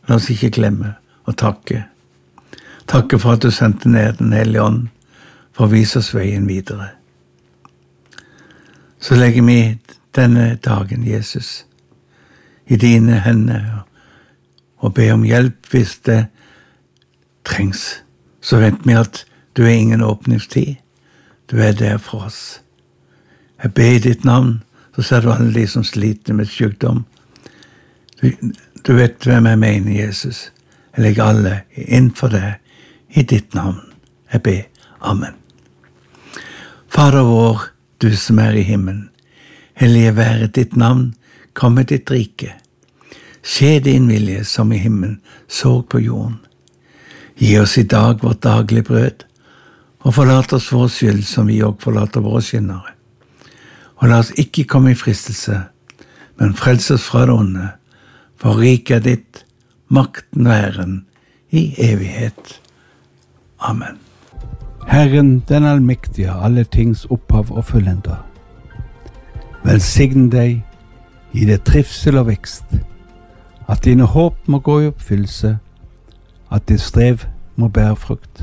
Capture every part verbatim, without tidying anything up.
La oss ikke glemme å takke. Takke for at du sendte ned den hellige ånd for å vise oss veien videre. Så legger vi denne dagen, Jesus, i dine hender og be om hjelp hvis det trengs. Så vet vi at du er ingen åpningstid. Du er der for oss. Jeg ber i ditt navn, så ser du alle de som sliter med sykdom. Du, du vet hvem jeg mener, Jesus. Jeg legger alle inn for deg i ditt navn. Jeg ber. Amen. Fader vår, du som er i himmelen, hellige være ditt navn, komme ditt rike. Skje din vilje som i himmelen, så på jorden. Gi oss i dag vårt daglige brød, og forlat oss vår skyld som vi også forlater våre skyldnere. Og la oss ikke komme i fristelse, men frels oss fra det onde, for riket er ditt, makten og æren i evighet. Amen. Herren, den allmektige, alle tings opphav og fullender. Velsign deg, gi deg trivsel og vekst, at dine håp må gå i oppfyllelse, at ditt strev må bære frukt,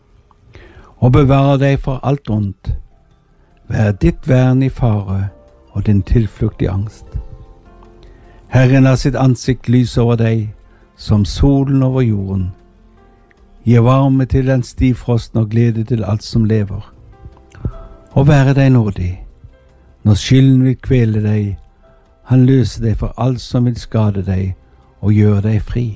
og bevare deg for alt ondt, vær ditt vern i fare og din tilflukt i angst. Herren har sitt ansikt lys over deg, som solen over jorden, gi varme til den stivfrosten og glede til alt som lever, og være deg nådig, når skylden vil kvele deg, han løser deg for alt som vil skade deg, og gjør deg fri.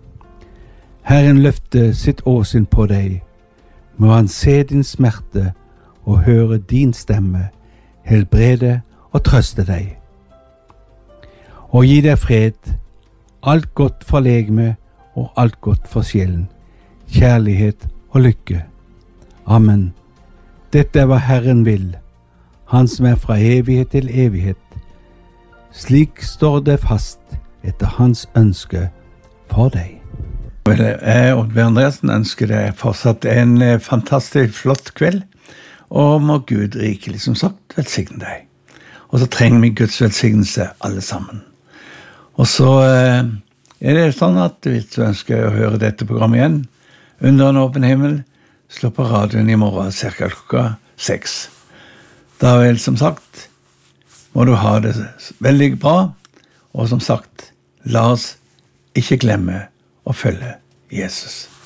Herren løfter sitt åsyn på deg, må han se din smerte og høre din stemme, helbrede og trøste deg. Og gi deg fred, alt godt for legeme og alt godt for sjelen, kjærlighet og lykke. Amen. Dette er hva Herren vil, han som er fra evighet til evighet. Slik står det fast etter hans ønske for deg. Jeg og Oddbjørn Andreasen ønsker deg fortsatt en fantastisk flott kveld, og må Gud rikelig som sagt velsigne deg. Og så trenger vi Guds velsignelse alle sammen. Og så er det sånn at hvis du ønsker å høre dette programmet igjen, under en åpen himmel, slå på radioen i morgen cirka klokka seks. Da vel, som sagt, må du ha det veldig bra, og som sagt, la oss ikke glemme å følge Jesus.